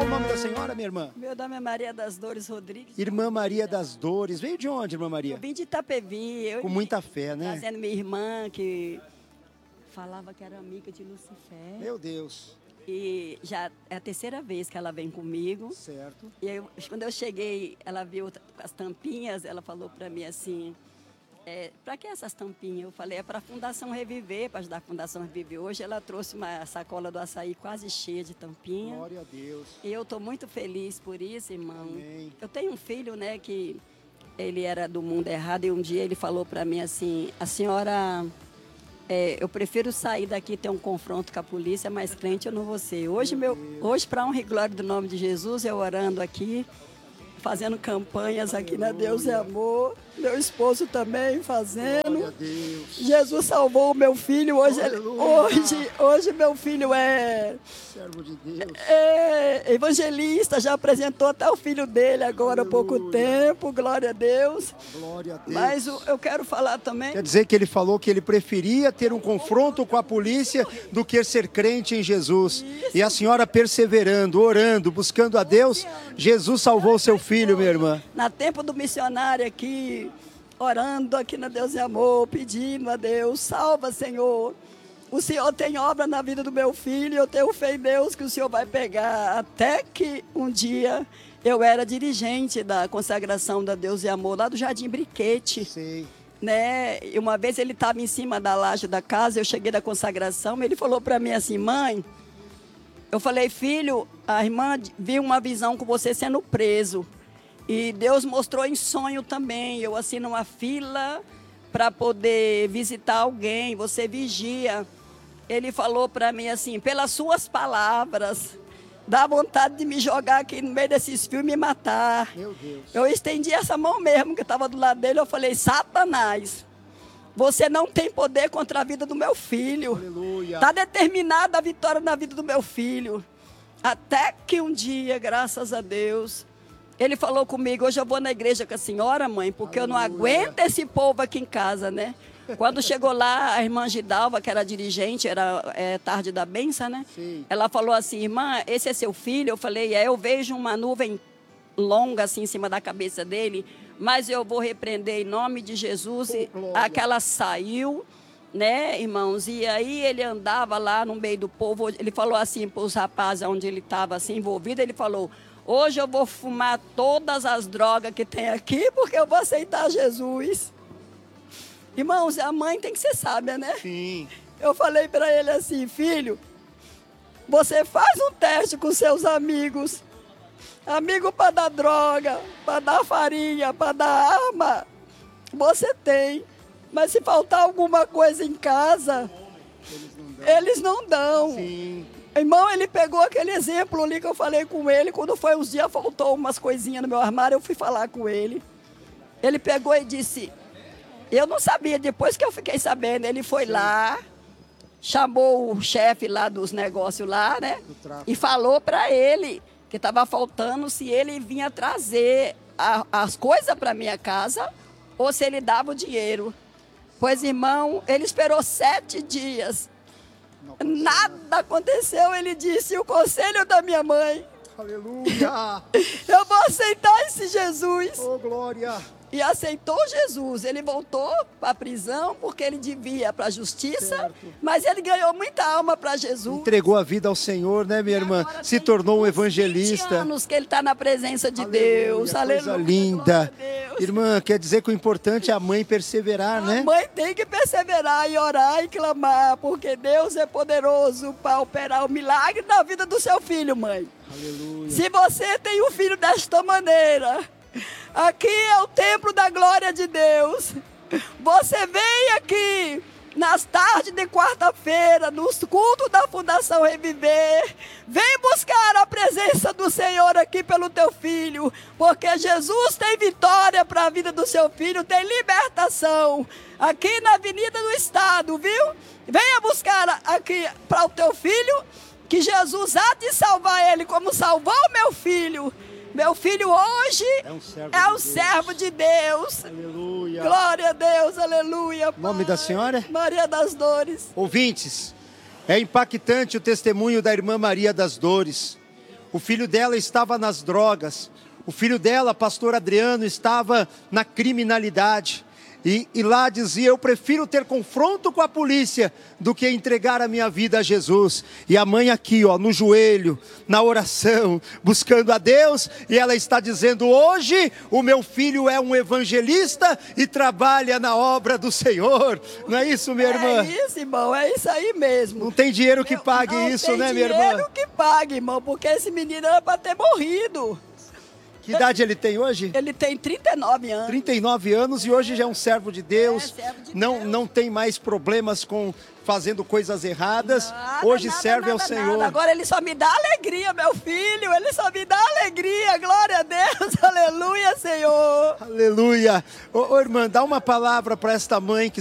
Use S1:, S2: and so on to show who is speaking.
S1: nome da senhora, minha irmã?
S2: Meu nome é Maria das Dores Rodrigues.
S1: Irmã Maria das Dores. Veio de onde, irmã Maria?
S2: Eu vim de Itapevi.
S1: Com muita fé, né?
S2: Trazendo minha irmã, que falava que era amiga de Lucifer.
S1: Meu Deus.
S2: E já é a terceira vez que ela vem comigo.
S1: Certo.
S2: E quando eu cheguei, ela viu as tampinhas, ela falou para mim assim... para que essas tampinhas? Eu falei, é para a Fundação Reviver, para ajudar a Fundação Reviver. Hoje ela trouxe uma sacola do açaí quase cheia de tampinha.
S1: Glória a Deus.
S2: E eu estou muito feliz por isso, irmão.
S1: Amém.
S2: Eu tenho um filho, né, que ele era do mundo errado e um dia ele falou para mim assim, a senhora, eu prefiro sair daqui e ter um confronto com a polícia, mas crente eu não vou ser. Hoje, para honra e glória do nome de Jesus, eu orando aqui, fazendo campanhas aqui na Deus é Amor. Meu esposo também fazendo.
S1: Glória a Deus.
S2: Jesus salvou o meu filho. Hoje meu filho é...
S1: Servo de Deus.
S2: É evangelista, já apresentou até o filho dele agora há pouco tempo. Glória a Deus.
S1: Glória a Deus.
S2: Mas eu quero falar também...
S1: Quer dizer que ele falou que ele preferia ter um confronto com a polícia do que ser crente em Jesus.
S2: Isso.
S1: E a senhora perseverando, orando, buscando a Deus, Jesus salvou seu filho, minha irmã.
S2: Na tempo do missionário aqui, orando aqui na Deus é Amor, pedindo a Deus, salva, Senhor. O Senhor tem obra na vida do meu filho, eu tenho fé em Deus que o Senhor vai pegar. Até que um dia eu era dirigente da consagração da Deus e Amor, lá do Jardim Briquete.
S1: Sei.
S2: Né? E uma vez ele estava em cima da laje da casa, eu cheguei da consagração, ele falou para mim assim, mãe, eu falei, filho, a irmã viu uma visão com você sendo preso. E Deus mostrou em sonho também, eu assim numa fila para poder visitar alguém, você vigia. Ele falou para mim assim, pelas suas palavras, dá vontade de me jogar aqui no meio desses fios e me matar.
S1: Meu Deus.
S2: Eu estendi essa mão mesmo, que estava do lado dele, eu falei, Satanás, você não tem poder contra a vida do meu filho.
S1: Aleluia.
S2: Está determinada a vitória na vida do meu filho. Até que um dia, graças a Deus, ele falou comigo, hoje eu vou na igreja com a senhora, mãe, porque eu não aguento esse povo aqui em casa, né? Quando chegou lá, a irmã Gidalva, que era dirigente, era tarde da benção, né?
S1: Sim.
S2: Ela falou assim, irmã, esse é seu filho? Eu falei, eu vejo uma nuvem longa assim em cima da cabeça dele, mas eu vou repreender em nome de Jesus. E aquela saiu, né, irmãos? E aí ele andava lá no meio do povo, ele falou assim para os rapazes onde ele estava assim envolvido, ele falou, hoje eu vou fumar todas as drogas que tem aqui, porque eu vou aceitar Jesus. Irmãos, a mãe tem que ser sábia, né?
S1: Sim.
S2: Eu falei para ele assim, filho, você faz um teste com seus amigos. Amigo para dar droga, para dar farinha, para dar arma, você tem. Mas se faltar alguma coisa em casa, eles não dão.
S1: Sim.
S2: Irmão, ele pegou aquele exemplo ali que eu falei com ele. Quando foi uns dias, faltou umas coisinhas no meu armário, eu fui falar com ele. Ele pegou e disse, eu não sabia, depois que eu fiquei sabendo, ele foi lá, chamou o chefe lá dos negócios lá, né? E falou para ele que estava faltando se ele vinha trazer as coisas para minha casa ou se ele dava o dinheiro. Pois, irmão, ele esperou 7 dias. Nada aconteceu, ele disse, o conselho da minha mãe.
S1: Aleluia.
S2: Eu vou aceitar esse Jesus.
S1: Oh, glória.
S2: E aceitou Jesus. Ele voltou para a prisão porque ele devia para a justiça,
S1: Certo.
S2: mas ele ganhou muita alma para Jesus.
S1: Entregou a vida ao Senhor, né, minha irmã? Se tornou um evangelista.
S2: 20 anos que ele está na presença de
S1: Aleluia,
S2: Deus.
S1: coisa
S2: Aleluia.
S1: linda.
S2: Glória a Deus.
S1: Irmã, quer dizer que o importante é a mãe perseverar, né?
S2: A mãe tem que perseverar e orar e clamar, porque Deus é poderoso para operar o milagre na vida do seu filho, mãe.
S1: Aleluia.
S2: Se você tem um filho desta maneira, aqui é o templo da glória de Deus. Você vem aqui nas tardes de quarta-feira, nos cultos da Fundação Reviver. Vem buscar a presença do Senhor aqui pelo teu filho, porque Jesus tem vitória para a vida do seu filho, tem libertação aqui na Avenida do Estado, viu? Venha buscar aqui para o teu filho, que Jesus há de salvar ele como salvou meu filho. Meu filho hoje é um servo de Deus.
S1: Aleluia.
S2: Glória a Deus, aleluia.
S1: O nome da senhora?
S2: Maria das Dores.
S1: Ouvintes, é impactante o testemunho da irmã Maria das Dores. O filho dela estava nas drogas. O filho dela, pastor Adriano, estava na criminalidade. E lá dizia, eu prefiro ter confronto com a polícia do que entregar a minha vida a Jesus. E a mãe aqui, ó, no joelho, na oração, buscando a Deus. E ela está dizendo, hoje o meu filho é um evangelista e trabalha na obra do Senhor. Não é isso, minha irmã?
S2: É isso, irmão, é isso aí mesmo.
S1: Não tem dinheiro que pague isso, né, minha irmã?
S2: Não tem dinheiro que pague, irmão, porque esse menino era para ter morrido.
S1: Que idade ele tem hoje?
S2: Ele tem 39 anos.
S1: 39 anos e hoje já é um servo de Deus.
S2: Servo de
S1: Deus. Não tem mais problemas com fazendo coisas erradas. Hoje serve ao Senhor.
S2: Agora ele só me dá alegria, meu filho. Ele só me dá alegria. Glória a Deus. Aleluia, Senhor.
S1: Aleluia. Ô, irmã, dá uma palavra para esta mãe que